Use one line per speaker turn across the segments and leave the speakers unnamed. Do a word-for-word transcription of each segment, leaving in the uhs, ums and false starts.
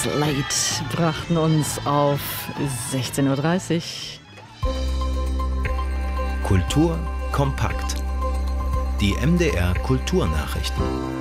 Slate brachten uns auf sechzehn Uhr dreißig.
Kultur kompakt. Die M D R Kulturnachrichten.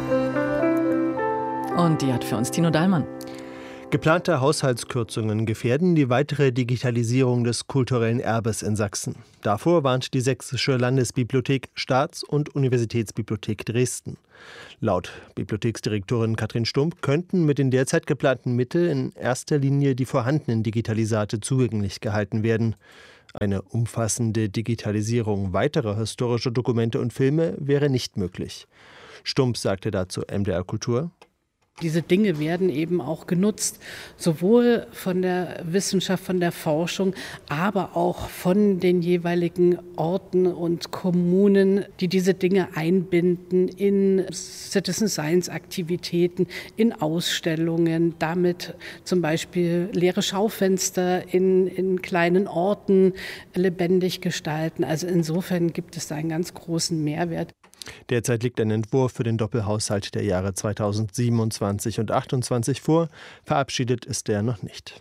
Und die hat für uns Tino Dahlmann.
Geplante Haushaltskürzungen gefährden die weitere Digitalisierung des kulturellen Erbes in Sachsen. Davor warnt die Sächsische Landesbibliothek, Staats- und Universitätsbibliothek Dresden. Laut Bibliotheksdirektorin Katrin Stump könnten mit den derzeit geplanten Mitteln in erster Linie die vorhandenen Digitalisate zugänglich gehalten werden. Eine umfassende Digitalisierung weiterer historischer Dokumente und Filme wäre nicht möglich. Stump sagte dazu M D R Kultur:
Diese Dinge werden eben auch genutzt, sowohl von der Wissenschaft, von der Forschung, aber auch von den jeweiligen Orten und Kommunen, die diese Dinge einbinden in Citizen Science Aktivitäten, in Ausstellungen, damit zum Beispiel leere Schaufenster in, in kleinen Orten lebendig gestalten. Also insofern gibt es da einen ganz großen Mehrwert.
Derzeit liegt ein Entwurf für den Doppelhaushalt der Jahre zweitausendsiebenundzwanzig und achtundzwanzig vor. Verabschiedet ist der noch nicht.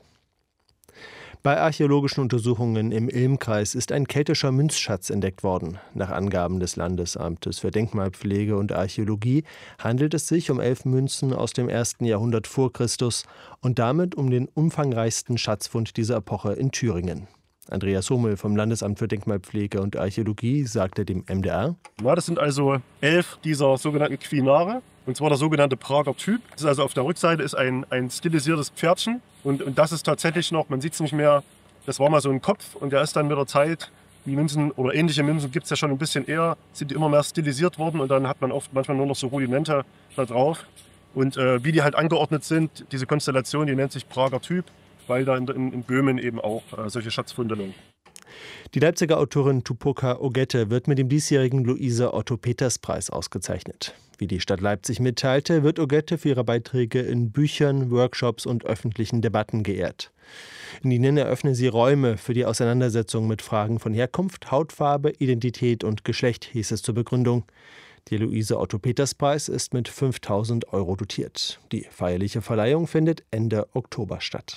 Bei archäologischen Untersuchungen im Ilm-Kreis ist ein keltischer Münzschatz entdeckt worden. Nach Angaben des Landesamtes für Denkmalpflege und Archäologie handelt es sich um elf Münzen aus dem ersten Jahrhundert vor Christus und damit um den umfangreichsten Schatzfund dieser Epoche in Thüringen. Andreas Hummel vom Landesamt für Denkmalpflege und Archäologie sagte dem M D R:
Ja, das sind also elf dieser sogenannten Quinare, und zwar der sogenannte Prager Typ. Das ist also auf der Rückseite ist ein, ein stilisiertes Pferdchen und, und das ist tatsächlich noch, man sieht es nicht mehr, das war mal so ein Kopf und der ist dann mit der Zeit, die Münzen oder ähnliche Münzen gibt es ja schon ein bisschen eher, sind die immer mehr stilisiert worden und dann hat man oft manchmal nur noch so Rudimente da drauf. Und äh, wie die halt angeordnet sind, diese Konstellation, die nennt sich Prager Typ, weil da in, in, in Böhmen eben auch äh, solche Schatzfunde liegen.
Die Leipziger Autorin Tupoka Ogette wird mit dem diesjährigen Luise-Otto-Peters-Preis ausgezeichnet. Wie die Stadt Leipzig mitteilte, wird Ogette für ihre Beiträge in Büchern, Workshops und öffentlichen Debatten geehrt. In ihnen eröffne sie Räume für die Auseinandersetzung mit Fragen von Herkunft, Hautfarbe, Identität und Geschlecht, hieß es zur Begründung. Der Luise-Otto-Peters-Preis ist mit fünftausend Euro dotiert. Die feierliche Verleihung findet Ende Oktober statt.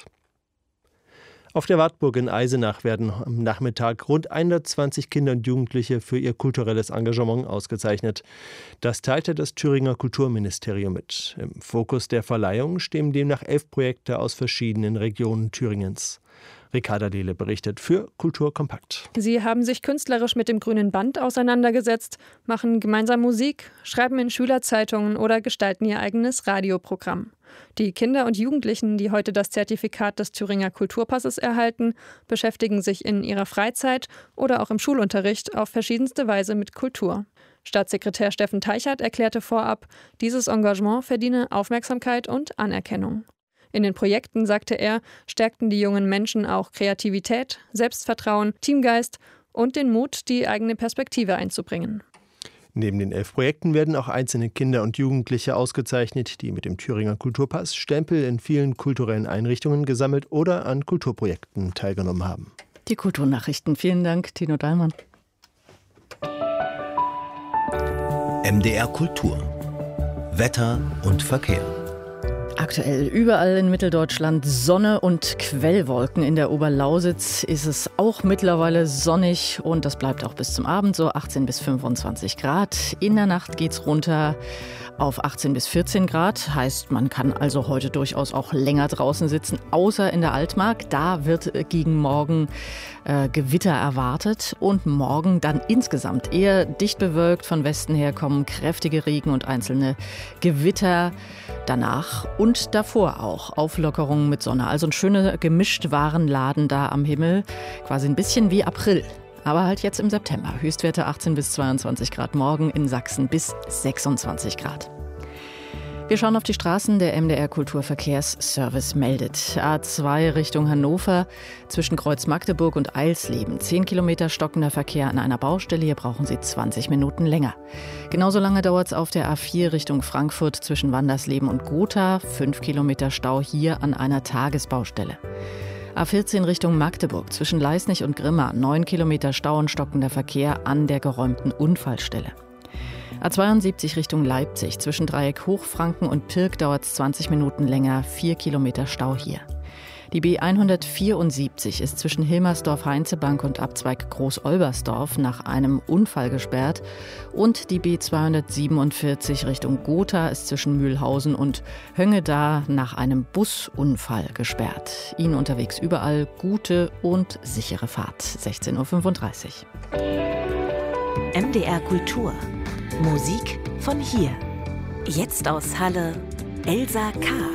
Auf der Wartburg in Eisenach werden am Nachmittag rund hundertzwanzig Kinder und Jugendliche für ihr kulturelles Engagement ausgezeichnet. Das teilte das Thüringer Kulturministerium mit. Im Fokus der Verleihung stehen demnach elf Projekte aus verschiedenen Regionen Thüringens. Ricarda Dehle berichtet für Kultur kompakt.
Sie haben sich künstlerisch mit dem Grünen Band auseinandergesetzt, machen gemeinsam Musik, schreiben in Schülerzeitungen oder gestalten ihr eigenes Radioprogramm. Die Kinder und Jugendlichen, die heute das Zertifikat des Thüringer Kulturpasses erhalten, beschäftigen sich in ihrer Freizeit oder auch im Schulunterricht auf verschiedenste Weise mit Kultur. Staatssekretär Steffen Teichert erklärte vorab, dieses Engagement verdiene Aufmerksamkeit und Anerkennung. In den Projekten, sagte er, stärkten die jungen Menschen auch Kreativität, Selbstvertrauen, Teamgeist und den Mut, die eigene Perspektive einzubringen.
Neben den elf Projekten werden auch einzelne Kinder und Jugendliche ausgezeichnet, die mit dem Thüringer Kulturpass Stempel in vielen kulturellen Einrichtungen gesammelt oder an Kulturprojekten teilgenommen haben.
Die Kulturnachrichten. Vielen Dank, Tino Dahlmann.
M D R Kultur. Wetter und Verkehr.
Aktuell überall in Mitteldeutschland Sonne und Quellwolken. In der Oberlausitz ist es auch mittlerweile sonnig und das bleibt auch bis zum Abend so achtzehn bis fünfundzwanzig Grad. In der Nacht geht's runter auf achtzehn bis vierzehn Grad. Heißt, man kann also heute durchaus auch länger draußen sitzen, außer in der Altmark. Da wird gegen morgen äh, Gewitter erwartet und morgen dann insgesamt eher dicht bewölkt. Von Westen her kommen kräftige Regen und einzelne Gewitter. Danach und davor auch Auflockerungen mit Sonne. Also ein schöner Gemischtwarenladen da am Himmel. Quasi ein bisschen wie April. Aber halt jetzt im September. Höchstwerte achtzehn bis zweiundzwanzig Grad, morgen in Sachsen bis sechsundzwanzig Grad. Wir schauen auf die Straßen. Der M D R Kulturverkehrsservice meldet. A zwei Richtung Hannover zwischen Kreuz Magdeburg und Eilsleben. zehn Kilometer stockender Verkehr an einer Baustelle. Hier brauchen Sie zwanzig Minuten länger. Genauso lange dauert es auf der A vier Richtung Frankfurt zwischen Wandersleben und Gotha. fünf Kilometer Stau hier an einer Tagesbaustelle. A vierzehn Richtung Magdeburg zwischen Leisnig und Grimma. neun Kilometer Stau und stockender Verkehr an der geräumten Unfallstelle. A zweiundsiebzig Richtung Leipzig. Zwischen Dreieck Hochfranken und Pirk dauert es zwanzig Minuten länger. Vier Kilometer Stau hier. Die B hundertvierundsiebzig ist zwischen Hilmersdorf-Heinzebank und Abzweig Groß-Olbersdorf nach einem Unfall gesperrt. Und die B zweihundertsiebenundvierzig Richtung Gotha ist zwischen Mühlhausen und Höngeda nach einem Busunfall gesperrt. Ihnen unterwegs überall gute und sichere Fahrt. sechzehn Uhr fünfunddreißig.
M D R Kultur. Musik von hier. Jetzt aus Halle, Elsa K.